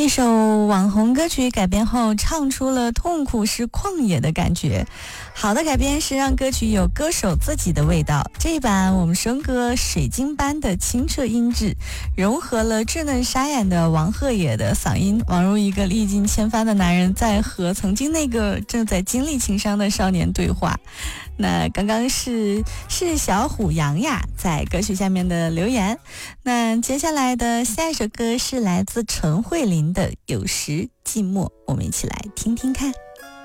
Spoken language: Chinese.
一首网红歌曲改编后，唱出了痛苦是旷野的感觉。好的改编是让歌曲有歌手自己的味道。这一版我们笙歌水晶般的清澈音质，融合了稚嫩沙哑的王鹤野的嗓音，宛如一个历尽千帆的男人在和曾经那个正在经历情伤的少年对话。那刚刚是小虎杨雅在歌曲下面的留言。那接下来的下一首歌是来自陈慧琳的《有时寂寞》，我们一起来听听看。